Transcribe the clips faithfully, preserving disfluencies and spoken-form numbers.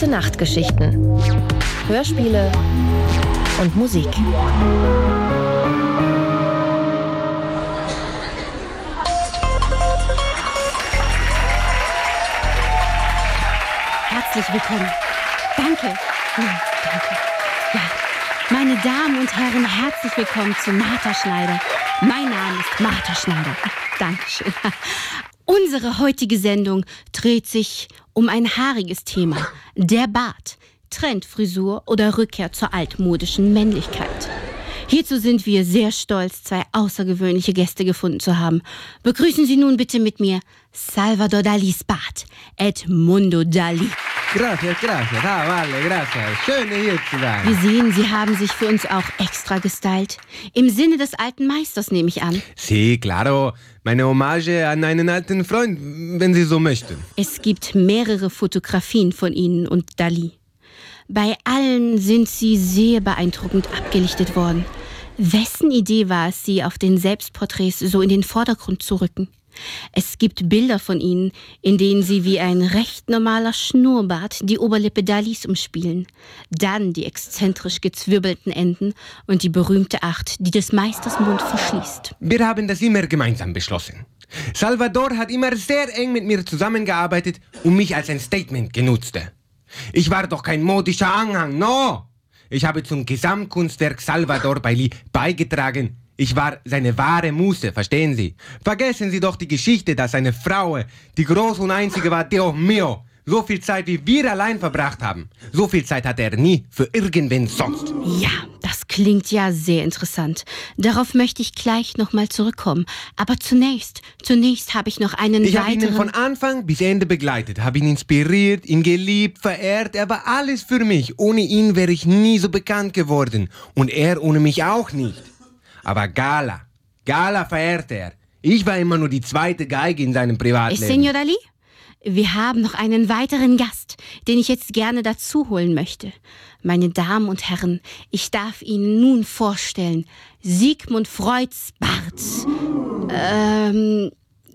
Gute-Nacht-Geschichten, Hörspiele und Musik. Herzlich willkommen. Danke. Ja, danke. Ja, meine Damen und Herren, herzlich willkommen zu Martha Schneider. Mein Name ist Martha Schneider. Dankeschön. Unsere heutige Sendung dreht sich um ein haariges Thema. Der Bart. Trendfrisur oder Rückkehr zur altmodischen Männlichkeit. Hierzu sind wir sehr stolz, zwei außergewöhnliche Gäste gefunden zu haben. Begrüßen Sie nun bitte mit mir Salvador Dalis Bart, Edmundo Dali. Gracias, gracias. Ah, vale, gracias. Schön, hier zu sein. Wir sehen, Sie haben sich für uns auch extra gestylt. Im Sinne des alten Meisters, nehme ich an. Sí, claro. Meine Hommage an einen alten Freund, wenn Sie so möchten. Es gibt mehrere Fotografien von Ihnen und Dali. Bei allen sind Sie sehr beeindruckend abgelichtet worden. Wessen Idee war es, Sie auf den Selbstporträts so in den Vordergrund zu rücken? Es gibt Bilder von Ihnen, in denen Sie wie ein recht normaler Schnurrbart die Oberlippe Dalis umspielen. Dann die exzentrisch gezwirbelten Enden und die berühmte Acht, die des Meisters Mund verschließt. Wir haben das immer gemeinsam beschlossen. Salvador hat immer sehr eng mit mir zusammengearbeitet und mich als ein Statement genutzt. Ich war doch kein modischer Anhang, no! Ich habe zum Gesamtkunstwerk Salvador Dali beigetragen. Ich war seine wahre Muse, verstehen Sie? Vergessen Sie doch die Geschichte, dass eine Frau, die groß und einzige war, Dios mio, so viel Zeit wie wir allein verbracht haben. So viel Zeit hatte er nie für irgendwen sonst. Ja, das klingt ja sehr interessant. Darauf möchte ich gleich nochmal zurückkommen. Aber zunächst, zunächst habe ich noch einen ich weiteren... Ich habe ihn von Anfang bis Ende begleitet, habe ihn inspiriert, ihn geliebt, verehrt. Er war alles für mich. Ohne ihn wäre ich nie so bekannt geworden. Und er ohne mich auch nicht. Aber Gala, Gala verehrte er. Ich war immer nur die zweite Geige in seinem Privatleben. Senor Dali, wir haben noch einen weiteren Gast, den ich jetzt gerne dazu holen möchte. Meine Damen und Herren, ich darf Ihnen nun vorstellen, Sigmund Freuds Bart. Ähm,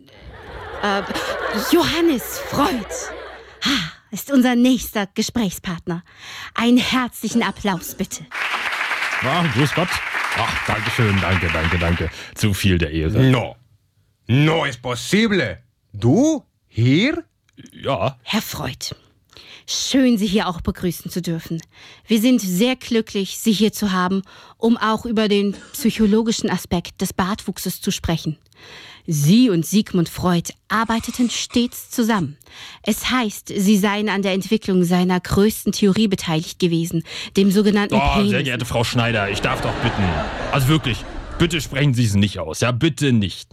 äh, Johannes Freud. Ha, ist unser nächster Gesprächspartner. Einen herzlichen Applaus, bitte. Ah, grüß Gott. Ach, danke schön, danke, danke, danke. Zu viel der Ehre. No. No es posible. Du? Hier? Ja. Herr Freud, schön, Sie hier auch begrüßen zu dürfen. Wir sind sehr glücklich, Sie hier zu haben, um auch über den psychologischen Aspekt des Bartwuchses zu sprechen. Sie und Sigmund Freud arbeiteten stets zusammen. Es heißt, sie seien an der Entwicklung seiner größten Theorie beteiligt gewesen, dem sogenannten Oh, Penis. sehr geehrte Frau Schneider, ich darf doch bitten. Also wirklich, bitte sprechen Sie es nicht aus. Ja, bitte nicht.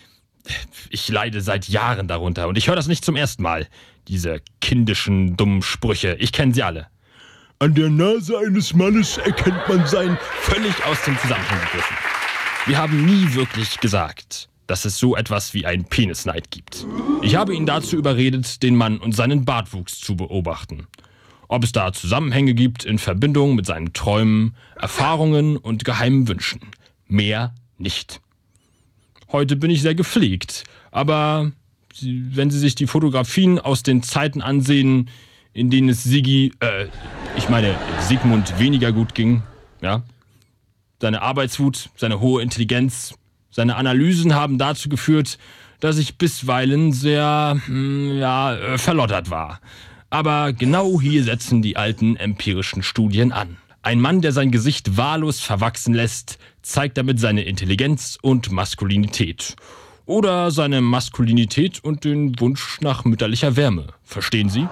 Ich leide seit Jahren darunter und ich höre das nicht zum ersten Mal. Diese kindischen, dummen Sprüche, ich kenne sie alle. An der Nase eines Mannes erkennt man sein völlig aus dem Zusammenhang gegriffen. Wir haben nie wirklich gesagt, dass es so etwas wie einen Penisneid gibt. Ich habe ihn dazu überredet, den Mann und seinen Bartwuchs zu beobachten. Ob es da Zusammenhänge gibt in Verbindung mit seinen Träumen, Erfahrungen und geheimen Wünschen. Mehr nicht. Heute bin ich sehr gepflegt, aber wenn Sie sich die Fotografien aus den Zeiten ansehen, in denen es Sigi, äh, ich meine Sigmund weniger gut ging, ja, seine Arbeitswut, seine hohe Intelligenz, seine Analysen haben dazu geführt, dass ich bisweilen sehr, ja, verlottert war. Aber genau hier setzen die alten empirischen Studien an. Ein Mann, der sein Gesicht wahllos verwachsen lässt, zeigt damit seine Intelligenz und Maskulinität. Oder seine Maskulinität und den Wunsch nach mütterlicher Wärme. Verstehen Sie?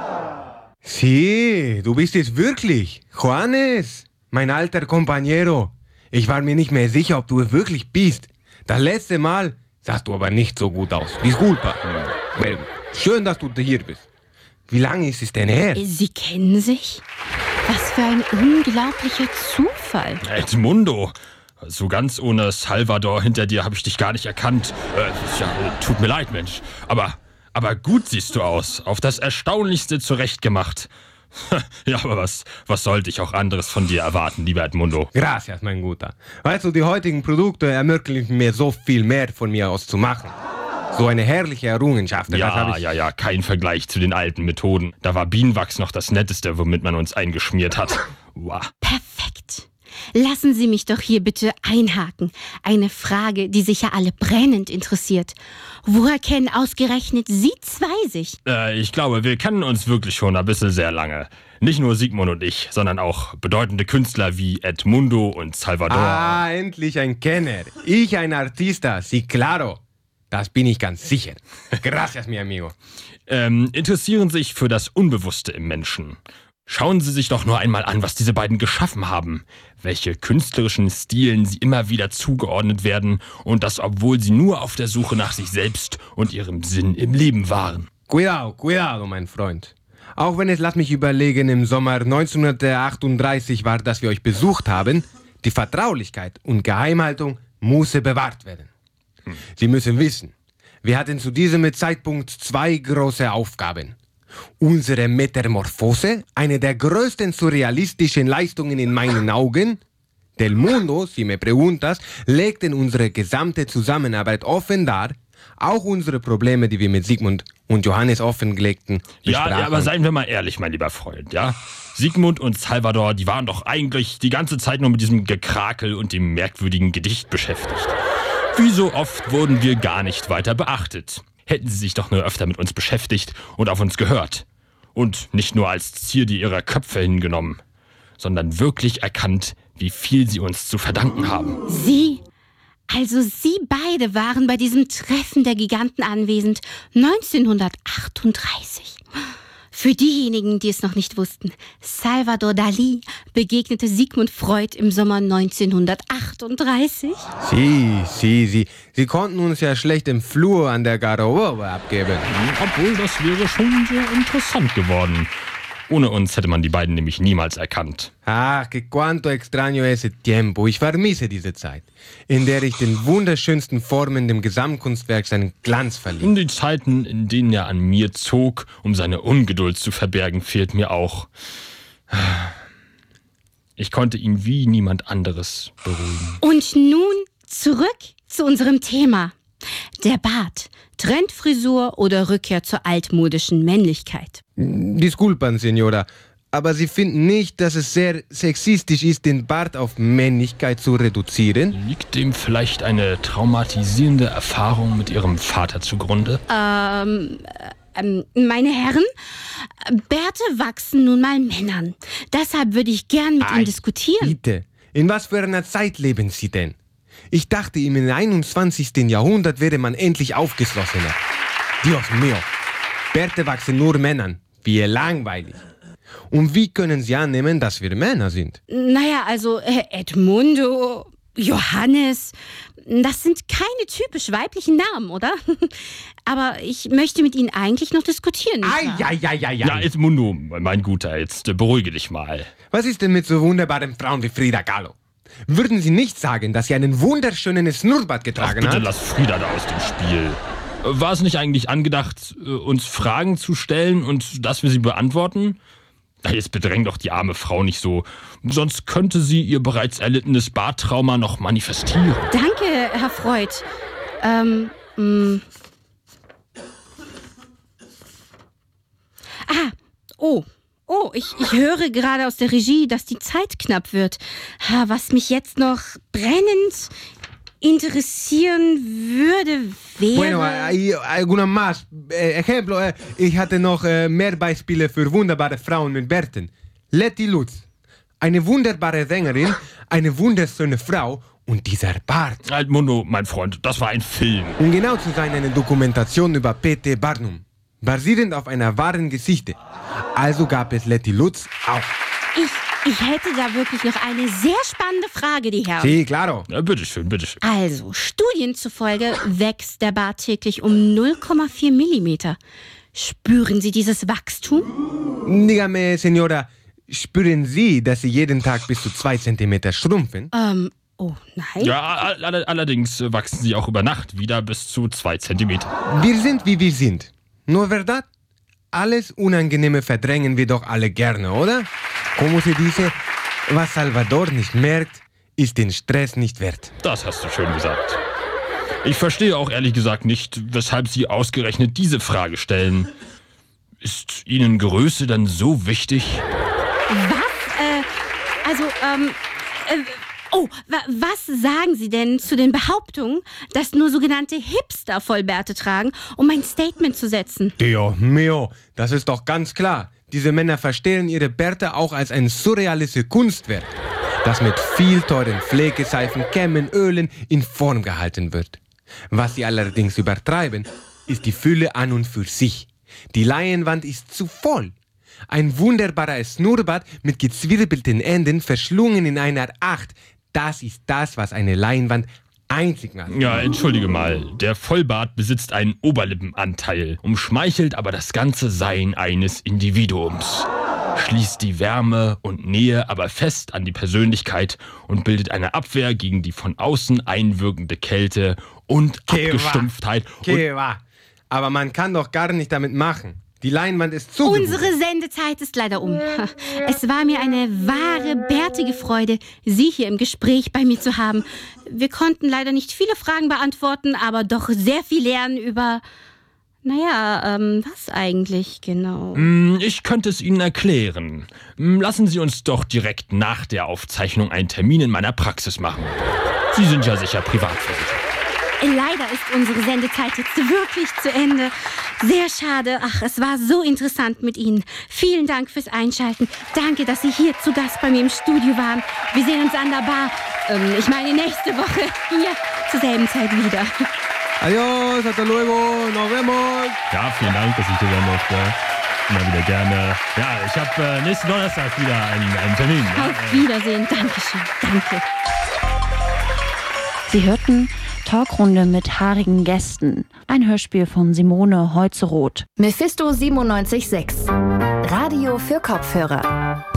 Sí, du bist es wirklich. Juanes, mein alter Compañero. Ich war mir nicht mehr sicher, ob du es wirklich bist. Das letzte Mal sahst du aber nicht so gut aus. Disculpa. Schön, dass du hier bist. Wie lange ist es denn her? Sie kennen sich? Was für ein unglaublicher Zufall. Edmundo, so ganz ohne Salvador hinter dir habe ich dich gar nicht erkannt. Äh, ja, tut mir leid, Mensch. Aber, aber gut siehst du aus. Auf das Erstaunlichste zurechtgemacht. Ja, aber was, was sollte ich auch anderes von dir erwarten, lieber Edmundo? Gracias, mein Guter. Weißt du, die heutigen Produkte ermöglichen mir so viel mehr von mir aus zu machen. So eine herrliche Errungenschaft. Das Ja, hab ich ja, ja, kein Vergleich zu den alten Methoden. Da war Bienenwachs noch das Netteste, womit man uns eingeschmiert hat. Wow. Perfekt. Lassen Sie mich doch hier bitte einhaken. Eine Frage, die sicher alle brennend interessiert. Woher kennen ausgerechnet Sie zwei sich? Äh, ich glaube, wir kennen uns wirklich schon ein bisschen sehr lange. Nicht nur Sigmund und ich, sondern auch bedeutende Künstler wie Edmundo und Salvador. Ah, endlich ein Kenner. Ich ein Artista, sí, claro. Das bin ich ganz sicher. Gracias, mi amigo. Ähm, interessieren sich für das Unbewusste im Menschen. Schauen Sie sich doch nur einmal an, was diese beiden geschaffen haben. Welche künstlerischen Stilen sie immer wieder zugeordnet werden und das, obwohl sie nur auf der Suche nach sich selbst und ihrem Sinn im Leben waren. Cuidado, cuidado, mein Freund. Auch wenn es, lass mich überlegen, im Sommer neunzehnhundertachtunddreißig war, dass wir euch besucht haben, die Vertraulichkeit und Geheimhaltung musste bewahrt werden. Hm. Sie müssen wissen, wir hatten zu diesem Zeitpunkt zwei große Aufgaben. Unsere Metamorphose, eine der größten surrealistischen Leistungen in meinen Augen. Del Mundo, si me preguntas, legten unsere gesamte Zusammenarbeit offen dar. Auch unsere Probleme, die wir mit Sigmund und Johannes offenlegten. Ja, ja, aber seien wir mal ehrlich, mein lieber Freund, ja? Sigmund und Salvador, die waren doch eigentlich die ganze Zeit nur mit diesem Gekrakel und dem merkwürdigen Gedicht beschäftigt. Wie so oft wurden wir gar nicht weiter beachtet. Hätten sie sich doch nur öfter mit uns beschäftigt und auf uns gehört. Und nicht nur als Zierde ihrer Köpfe hingenommen, sondern wirklich erkannt, wie viel sie uns zu verdanken haben. Sie? Also Sie beide waren bei diesem Treffen der Giganten anwesend, neunzehnhundertachtunddreißig. Für diejenigen, die es noch nicht wussten, Salvador Dalí begegnete Sigmund Freud im Sommer neunzehnhundertachtunddreißig. Sie, sie, sie. Sie konnten uns ja schlecht im Flur an der Garderobe abgeben. Obwohl, das wäre schon sehr interessant geworden. Ohne uns hätte man die beiden nämlich niemals erkannt. Ach, que cuánto extraño ese tiempo. Ich vermisse diese Zeit, in der ich den wunderschönsten Formen dem Gesamtkunstwerk seinen Glanz verlieh. In die Zeiten, in denen er an mir zog, um seine Ungeduld zu verbergen, fehlt mir auch. Ich konnte ihn wie niemand anderes beruhigen. Und nun zurück zu unserem Thema. Der Bart, Trendfrisur oder Rückkehr zur altmodischen Männlichkeit? Disculpan, Señora, aber Sie finden nicht, dass es sehr sexistisch ist, den Bart auf Männlichkeit zu reduzieren? Liegt dem vielleicht eine traumatisierende Erfahrung mit Ihrem Vater zugrunde? Ähm, ähm, meine Herren, Bärte wachsen nun mal Männern. Deshalb würde ich gern mit Ei, Ihnen diskutieren. Bitte, in was für einer Zeit leben Sie denn? Ich dachte, im einundzwanzigsten Jahrhundert wäre man endlich aufgeschlossener. Dios mío, Bärte wachsen nur Männern. Wie langweilig. Und wie können Sie annehmen, dass wir Männer sind? Naja, also äh, Edmundo, Johannes, das sind keine typisch weiblichen Namen, oder? Aber ich möchte mit Ihnen eigentlich noch diskutieren. Nicht wahr? Ei, ei, ei, ei, Ja, ei. Edmundo, mein Guter, jetzt äh, beruhige dich mal. Was ist denn mit so wunderbaren Frauen wie Frida Kahlo? Würden Sie nicht sagen, dass sie einen wunderschönen Schnurrbart Ach, getragen bitte hat? lass Frieda da aus dem Spiel. War es nicht eigentlich angedacht, uns Fragen zu stellen und dass wir sie beantworten? Jetzt bedräng doch die arme Frau nicht so. Sonst könnte sie ihr bereits erlittenes Barttrauma noch manifestieren. Danke, Herr Freud. Ähm, mh. Ah, oh. Oh, ich, ich höre gerade aus der Regie, dass die Zeit knapp wird. Ha, was mich jetzt noch brennend interessieren würde, wäre... Bueno, hay alguna más. Eh, ejemplo, eh, ich hatte noch eh, mehr Beispiele für wunderbare Frauen mit Bärten. Letty Lutz, eine wunderbare Sängerin, eine wunderschöne Frau und dieser Bart. Edmundo, mein Freund, das war ein Film. Um genau zu sein, eine Dokumentation über P T Barnum, basierend auf einer wahren Geschichte. Also gab es Letty Lutz auch. Ich, ich hätte da wirklich noch eine sehr spannende Frage, die Herren. Sí, claro. Ja, bitteschön, bitteschön. Also, Studien zufolge wächst der Bart täglich um null Komma vier Millimeter. Spüren Sie dieses Wachstum? Dígame, Señora, spüren Sie, dass Sie jeden Tag bis zu zwei Zentimeter schrumpfen? Ähm, oh nein. Ja, all, all, allerdings wachsen sie auch über Nacht wieder bis zu zwei Zentimeter. Wir sind, wie wir sind. Nur verdad? Alles Unangenehme verdrängen wir doch alle gerne, oder? Como se dice, was Salvador nicht merkt, ist den Stress nicht wert. Das hast du schön gesagt. Ich verstehe auch ehrlich gesagt nicht, weshalb Sie ausgerechnet diese Frage stellen. Ist Ihnen Größe dann so wichtig? Was? Äh, also, ähm, äh, oh, wa- was sagen Sie denn zu den Behauptungen, dass nur sogenannte Hipster Vollbärte tragen, um ein Statement zu setzen? Dio mio, das ist doch ganz klar. Diese Männer verstehen ihre Bärte auch als ein surrealistisches Kunstwerk, das mit viel teuren Pflegeseifen, Kämmen, Ölen in Form gehalten wird. Was sie allerdings übertreiben, ist die Fülle an und für sich. Die Leinwand ist zu voll. Ein wunderbarer Schnurrbart mit gezwirbelten Enden verschlungen in einer Acht. Das ist das, was eine Leinwand einzigartig macht. Ja, entschuldige mal. Der Vollbart besitzt einen Oberlippenanteil, umschmeichelt aber das ganze Sein eines Individuums. Schließt die Wärme und Nähe aber fest an die Persönlichkeit und bildet eine Abwehr gegen die von außen einwirkende Kälte und Kewa. Abgestumpftheit. Und Kewa. Aber man kann doch gar nicht damit machen. Die Leinwand ist zugebucht. Unsere Sendezeit ist leider um. Es war mir eine wahre, bärtige Freude, Sie hier im Gespräch bei mir zu haben. Wir konnten leider nicht viele Fragen beantworten, aber doch sehr viel lernen über... Naja, ähm, was eigentlich genau? Hm, ich könnte es Ihnen erklären. Hm, Lassen Sie uns doch direkt nach der Aufzeichnung einen Termin in meiner Praxis machen. Sie sind ja sicher privatversichert. Leider ist unsere Sendezeit jetzt wirklich zu Ende. Sehr schade. Ach, es war so interessant mit Ihnen. Vielen Dank fürs Einschalten. Danke, dass Sie hier zu Gast bei mir im Studio waren. Wir sehen uns an der Bar. Ähm, ich meine nächste Woche hier zur selben Zeit wieder. Adios, hasta luego, nos vemos. Ja, vielen Dank, dass ich hier sein durfte. Immer wieder gerne. Ja, ich habe äh, nächsten Donnerstag wieder einen, einen Termin. Ja. Auf Wiedersehen. Dankeschön. Danke. Sie hörten Talkrunde mit haarigen Gästen. Ein Hörspiel von Simone Holzeroth. Mephisto siebenundneunzig Komma sechs. Radio für Kopfhörer.